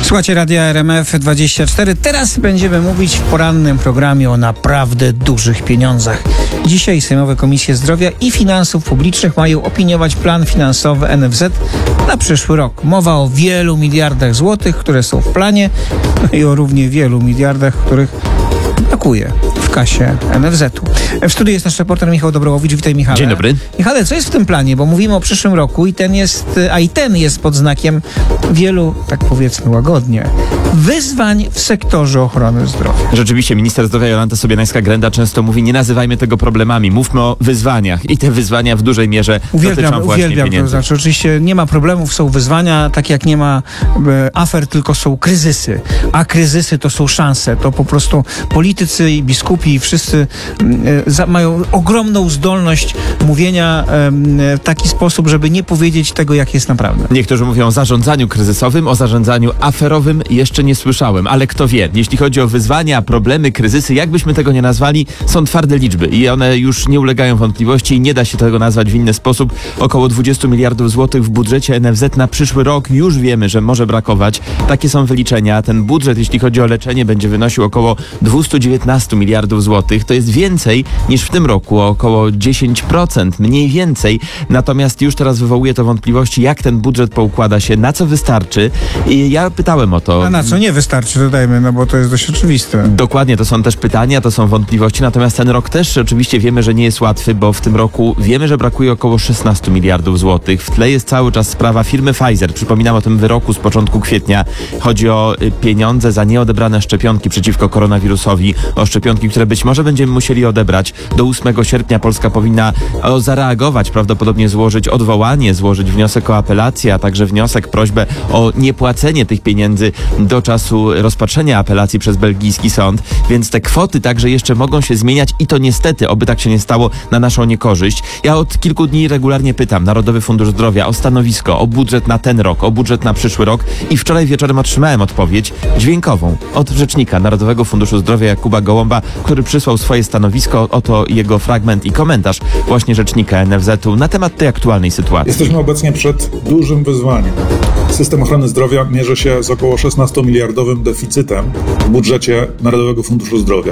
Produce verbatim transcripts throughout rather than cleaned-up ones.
Słuchajcie Radia R M F dwadzieścia cztery. Teraz będziemy mówić w porannym programie o naprawdę dużych pieniądzach. Dzisiaj Sejmowe Komisje Zdrowia i Finansów Publicznych mają opiniować plan finansowy N F Z na przyszły rok. Mowa o wielu miliardach złotych, które są w planie, no i o równie wielu miliardach, których brakuje w kasie N F Z-u. W studiu jest nasz reporter Michał Dobrołowicz. Witaj, Michale. Dzień dobry. Michale, co jest w tym planie? Bo mówimy o przyszłym roku i ten jest, a i ten jest pod znakiem wielu, tak powiedzmy łagodnie, wyzwań w sektorze ochrony zdrowia. Rzeczywiście, minister zdrowia Jolanta Sobienańska-Grenda często mówi, nie nazywajmy tego problemami, mówmy o wyzwaniach. I te wyzwania w dużej mierze uwielbiam, dotyczą właśnie uwielbiam pieniędzy. To znaczy, oczywiście nie ma problemów, są wyzwania, tak jak nie ma e, afer, tylko są kryzysy. A kryzysy to są szanse. To po prostu politycy i biskupi i wszyscy e, za, mają ogromną zdolność mówienia e, w taki sposób, żeby nie powiedzieć tego, jak jest naprawdę. Niektórzy mówią o zarządzaniu kryzysowym, o zarządzaniu aferowym jeszcze nie słyszałem, ale kto wie, jeśli chodzi o wyzwania, problemy, kryzysy, jakbyśmy tego nie nazwali, są twarde liczby i one już nie ulegają wątpliwości i nie da się tego nazwać w inny sposób. Około dwadzieścia miliardów złotych w budżecie N F Z na przyszły rok już wiemy, że może brakować. Takie są wyliczenia. Ten budżet, jeśli chodzi o leczenie, będzie wynosił około dwieście dziewiętnaście miliardów złotych. To jest więcej niż w tym roku, o około dziesięć procent, mniej więcej. Natomiast już teraz wywołuje to wątpliwości, jak ten budżet poukłada się, na co wystarczy. I ja pytałem o to. A na co nie wystarczy, dodajmy, no bo to jest dość oczywiste. Dokładnie, to są też pytania, to są wątpliwości, natomiast ten rok też oczywiście wiemy, że nie jest łatwy, bo w tym roku wiemy, że brakuje około szesnaście miliardów złotych. W tle jest cały czas sprawa firmy Pfizer. Przypominam o tym wyroku z początku kwietnia. Chodzi o pieniądze za nieodebrane szczepionki przeciwko koronawirusowi, o szczepionki, które być może będziemy musieli odebrać. Do ósmego sierpnia Polska powinna o, zareagować, prawdopodobnie złożyć odwołanie, złożyć wniosek o apelację, a także wniosek, prośbę o niepłacenie tych pieniędzy do czasu rozpatrzenia apelacji przez belgijski sąd, więc te kwoty także jeszcze mogą się zmieniać i to niestety, oby tak się nie stało, na naszą niekorzyść. Ja od kilku dni regularnie pytam Narodowy Fundusz Zdrowia o stanowisko, o budżet na ten rok, o budżet na przyszły rok i wczoraj wieczorem otrzymałem odpowiedź dźwiękową od rzecznika Narodowego Funduszu Zdrowia Jakuba Gołąba, który przysłał swoje stanowisko, oto jego fragment i komentarz właśnie rzecznika N F Z-u na temat tej aktualnej sytuacji. Jesteśmy obecnie przed dużym wyzwaniem. System ochrony zdrowia mierzy się z około szesnastomiliardowym deficytem w budżecie Narodowego Funduszu Zdrowia.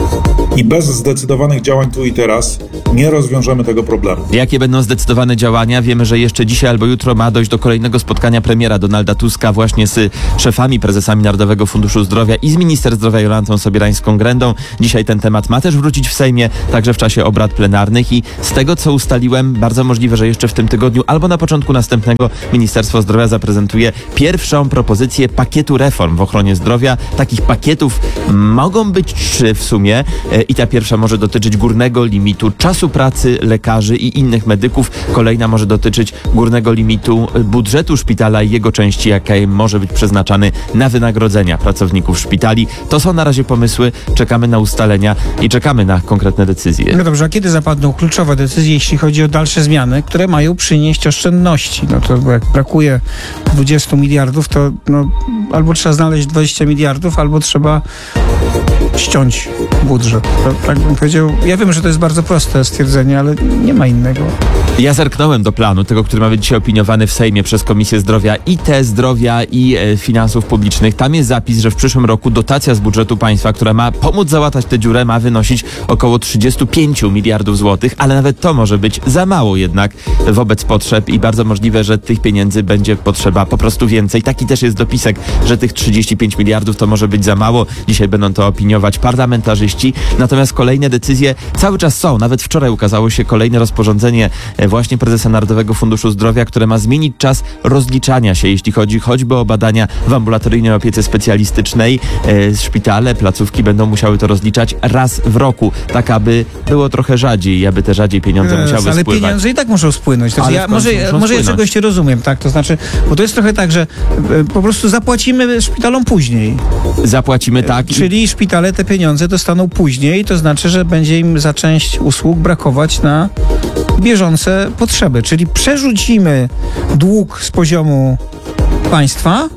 I bez zdecydowanych działań tu i teraz nie rozwiążemy tego problemu. Jakie będą zdecydowane działania? Wiemy, że jeszcze dzisiaj albo jutro ma dojść do kolejnego spotkania premiera Donalda Tuska właśnie z szefami, prezesami Narodowego Funduszu Zdrowia i z minister zdrowia Jolantą Sobienańską-Grendą. Dzisiaj ten temat ma też wrócić w Sejmie, także w czasie obrad plenarnych i z tego, co ustaliłem, bardzo możliwe, że jeszcze w tym tygodniu albo na początku następnego Ministerstwo Zdrowia zaprezentuje pierwszą propozycję pakietu reform w ochronie zdrowia. Takich pakietów mogą być trzy w sumie i ta pierwsza może dotyczyć górnego limitu czasu pracy lekarzy i innych medyków. Kolejna może dotyczyć górnego limitu budżetu szpitala i jego części, jaka może być przeznaczany na wynagrodzenia pracowników szpitali. To są na razie pomysły, czekamy na ustalenia i czekamy na konkretne decyzje. No dobrze, a kiedy zapadną kluczowe decyzje, jeśli chodzi o dalsze zmiany, które mają przynieść oszczędności? No to bo jak brakuje dwudziestu miliardów, to no, albo trzeba znaleźć dwadzieścia miliardów, albo trzeba ściąć budżet. To, tak bym powiedział. Ja wiem, że to jest bardzo proste stwierdzenie, ale nie ma innego. Ja zerknąłem do planu, tego, który ma być dzisiaj opiniowany w Sejmie przez Komisję Zdrowia i T Zdrowia i e, Finansów Publicznych. Tam jest zapis, że w przyszłym roku dotacja z budżetu państwa, która ma pomóc załatać tę dziurę, ma wynosić około trzydzieści pięć miliardów złotych, ale nawet to może być za mało jednak wobec potrzeb i bardzo możliwe, że tych pieniędzy będzie potrzeba po prostu więcej. Taki też jest dopisek, że tych trzydzieści pięć miliardów to może być za mało. Dzisiaj będą to opiniować parlamentarzyści. Natomiast kolejne decyzje cały czas są. Nawet wczoraj ukazało się kolejne rozporządzenie właśnie prezesa Narodowego Funduszu Zdrowia, które ma zmienić czas rozliczania się, jeśli chodzi choćby o badania w ambulatoryjnej opiece specjalistycznej. E, szpitale, placówki będą musiały to rozliczać raz w roku, tak aby było trochę rzadziej, aby te rzadziej pieniądze Yes, musiały ale spływać. pieniądze i tak muszą spłynąć. Znaczy, Ale ja, w końcu może muszą może ja spłynąć. czegoś nie rozumiem, tak? To znaczy, bo to jest trochę tak, że e, po prostu zapłacimy szpitalom później. Zapłacimy tak. Czyli szpitale te pieniądze dostaną później, to znaczy, że będzie im za część usług brakować na bieżące potrzeby. Czyli przerzucimy dług z poziomu państwa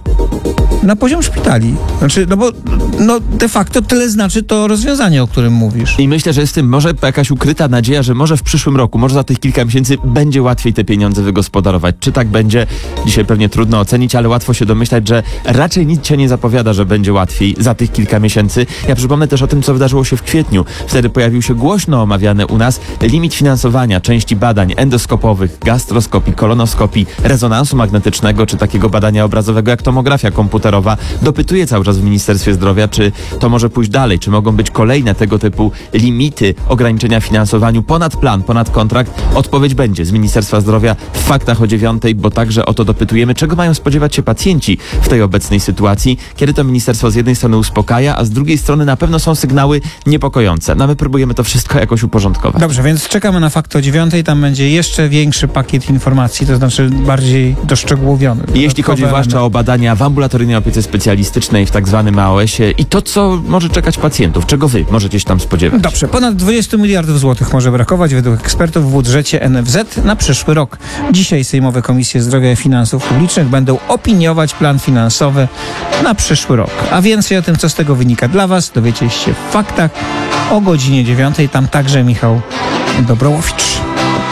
Na poziom szpitali. Znaczy, no bo no de facto tyle znaczy to rozwiązanie, o którym mówisz. I myślę, że jest w tym może jakaś ukryta nadzieja, że może w przyszłym roku, może za tych kilka miesięcy będzie łatwiej te pieniądze wygospodarować. Czy tak będzie? Dzisiaj pewnie trudno ocenić, ale łatwo się domyślać, że raczej nic się nie zapowiada, że będzie łatwiej za tych kilka miesięcy. Ja przypomnę też o tym, co wydarzyło się w kwietniu. Wtedy pojawił się głośno omawiany u nas limit finansowania części badań endoskopowych, gastroskopii, kolonoskopii, rezonansu magnetycznego, czy takiego badania obrazowego jak tomografia komputerowa. Dopytuję cały czas w Ministerstwie Zdrowia, czy to może pójść dalej, czy mogą być kolejne tego typu limity ograniczenia finansowaniu ponad plan, ponad kontrakt. Odpowiedź będzie z Ministerstwa Zdrowia w Faktach o dziewiątej, bo także o to dopytujemy, czego mają spodziewać się pacjenci w tej obecnej sytuacji, kiedy to ministerstwo z jednej strony uspokaja, a z drugiej strony na pewno są sygnały niepokojące. No my próbujemy to wszystko jakoś uporządkować. Dobrze, więc czekamy na Fakty o dziewiątej. Tam będzie jeszcze większy pakiet informacji, to znaczy bardziej doszczegółowiony. I jeśli chodzi zwłaszcza o badania w ambulatoryjnej opiece specjalistycznej, w tak zwanym A O S-ie i to, co może czekać pacjentów, czego wy możecie się tam spodziewać? Dobrze, ponad dwadzieścia miliardów złotych może brakować według ekspertów w budżecie N F Z na przyszły rok. Dzisiaj sejmowe Komisje Zdrowia i Finansów Publicznych będą opiniować plan finansowy na przyszły rok. A więcej o tym, co z tego wynika dla was, dowiecie się w Faktach o godzinie dziewiątej. Tam także Michał Dobrołowicz.